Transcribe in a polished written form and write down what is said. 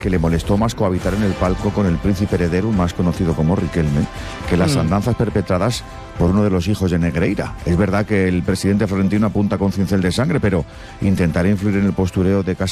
que le molestó más cohabitar en el palco con el príncipe heredero, más conocido como Riquelme, que las andanzas perpetradas por uno de los hijos de Negreira. Es verdad que el presidente florentino apunta con cincel de sangre, pero intentar influir en el postureo de Casa